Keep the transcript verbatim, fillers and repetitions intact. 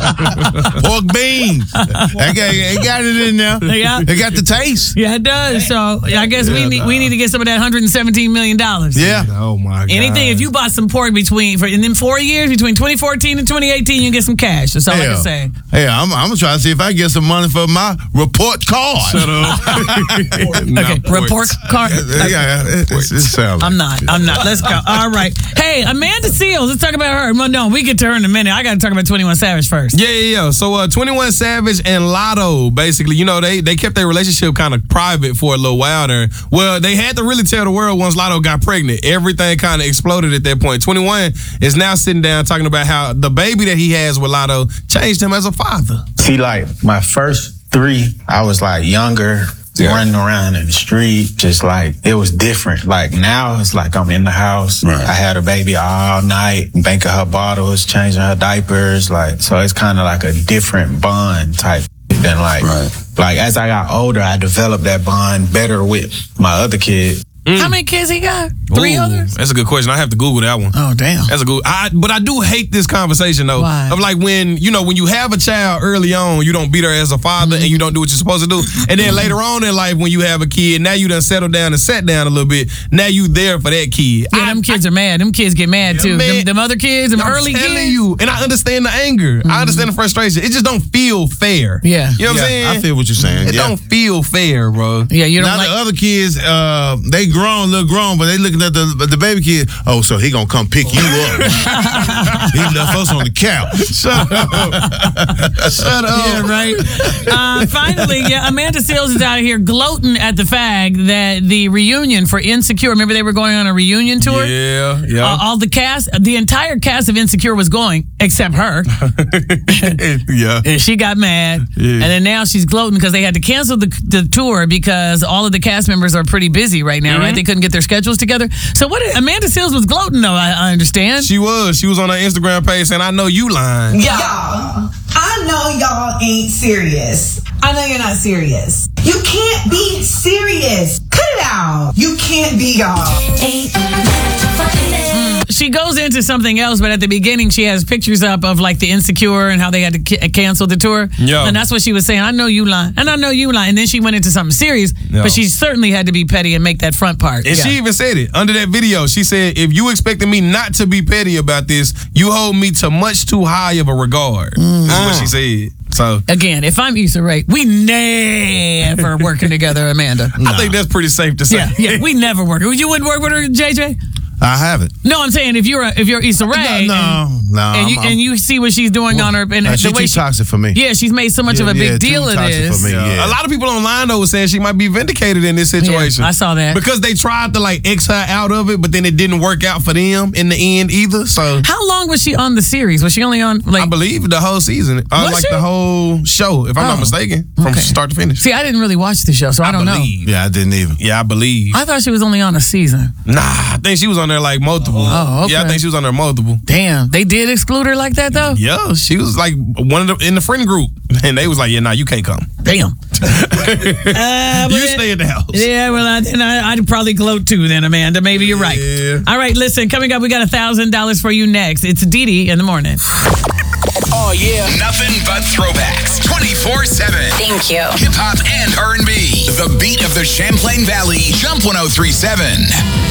Pork beans. They got, they got it in there. Yeah. They got the taste. Yeah, it does. So I guess we need we need to get some of that one hundred seventeen million dollars. Yeah. Oh my God. Anything, if you bought some pork between, for in them four years, between twenty fourteen and twenty eighteen, you get some cash. That's all I can say. Hey, I'm, I'm going to try to see if I get some money for my report card. Shut up. Okay, report card. Yeah, it's, it's salad. I'm not. I'm not. Let's go. All right. Hey, Amanda Seales. Let's talk about her. Well, no, we get to her in a minute. I got to talk about twenty-one Savage first. Yeah, yeah, yeah. So uh, twenty-one Savage and Lotto, basically, you know, they they kept their relationship kind of private for a little while there. Well, they had to really tell the world once Lotto got pregnant. Everything kind of exploded at that point. twenty-one is now sitting down talking about how the baby that he has with Lotto changed him as a father. See, like, my first three, I was, like, younger, yeah. running around in the street, just, like, it was different. Like, now it's like I'm in the house. Right. I had a baby all night, banking her bottles, changing her diapers, like, so it's kind of like a different bond type than, like, right. like, as I got older, I developed that bond better with my other kid. Mm. How many kids he got? Three Ooh, others? That's a good question. I have to Google that one. Oh, damn. That's a good. I, but I do hate this conversation though. Why? Of like when you know when you have a child early on, you don't beat her as a father, mm-hmm. and you don't do what you're supposed to do, and then later on in life when you have a kid, now you done settled down and sat down a little bit. Now you there for that kid. Yeah, I, them kids I, are mad. Them kids get mad yeah, too. Man, them, them other kids, them I'm early telling kids. you, and I understand the anger. Mm-hmm. I understand the frustration. It just don't feel fair. Yeah, you know what yeah, I'm saying. I feel what you're saying. It yeah. don't feel fair, bro. Yeah, you don't now like the other kids, uh, they grown, look grown, but they looking at the the baby kid. Oh, so he gonna come pick you up? He left us on the couch. Shut up. Shut up. Yeah, right. Uh, finally, yeah, Amanda Seales is out of here gloating at the fact that the reunion for Insecure. Remember they were going on a reunion tour. Yeah, yeah. Uh, all the cast, the entire cast of Insecure was going except her. Yeah. And she got mad, yeah. and then now she's gloating because they had to cancel the, the tour because all of the cast members are pretty busy right now, mm-hmm. right? They couldn't get their schedules together. So what? Did, Amanda Seales was gloating, though. I, I understand. She was. She was on her Instagram page saying, "I know you lying." Y'all, I know y'all ain't serious. I know you're not serious. You can't be serious. Cut it out. You can't be y'all. Mm. She goes into something else, but at the beginning she has pictures up of like the Insecure and how they had to ca- cancel the tour. Yeah. And that's what she was saying. I know you lying, and I know you lying. And then she went into something serious, yeah. but she certainly had to be petty and make that front part. And yeah. she even said it under that video. She said, "If you expected me not to be petty about this, you hold me to much too high of a regard." Mm. That's what she said. So again, if I'm Issa Rae, we never working together, Amanda. No. I think that's pretty safe to say. Yeah, yeah, we never work. You wouldn't work with her, J J? I haven't. No, I'm saying if you're a, if you're Issa Rae, no, no, and, no, and, you, I'm, and you see what she's doing well, on her, and uh, the she's way too she, toxic for me. Yeah, she's made so much yeah, of a big yeah, deal of this. For me, yeah. A lot of people online though were saying she might be vindicated in this situation. Yeah, I saw that because they tried to like X her out of it, but then it didn't work out for them in the end either. So how long was she on the series? Was she only on like I believe the whole season, uh, like she? the whole show, if I'm oh. not mistaken, from okay. start to finish. See, I didn't really watch the show, so I, I don't believe. know. Yeah, I didn't even. Yeah, I believe. I thought she was only on a season. Nah, I think she was on there like multiple. Oh, okay. Yeah, I think she was on there multiple. Damn, they did exclude her like that though? Yeah, she was like one of the in the friend group, and they was like, "Yeah, nah, you can't come." Damn. uh, you stay at the house. Yeah, well, I, and I, I'd probably gloat too then, Amanda. Maybe you're right. Yeah. All right, listen, coming up, we got one thousand dollars for you next. It's Dee Dee in the morning. Oh, yeah. Nothing but throwbacks. twenty-four seven. Thank you. Hip-hop and R and B. The beat of the Champlain Valley. Jump one oh three point seven.